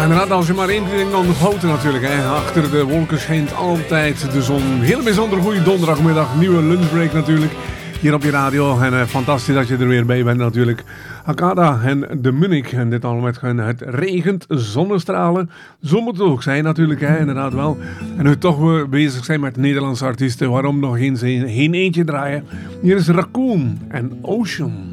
inderdaad, als je maar één ding kan onthouden natuurlijk. Hè. Achter de wolken schijnt altijd de zon. Heel bijzonder goede donderdagmiddag. Nieuwe lunchbreak natuurlijk. Hier op je radio. En fantastisch dat je er weer bij bent natuurlijk. Akada en de Munich. En dit allemaal met het regent, zonnestralen. Zo moet het ook zijn natuurlijk. Hè. Inderdaad wel. En nu toch we bezig zijn met Nederlandse artiesten. Waarom nog geen eentje draaien. Hier is Raccoon en Ocean.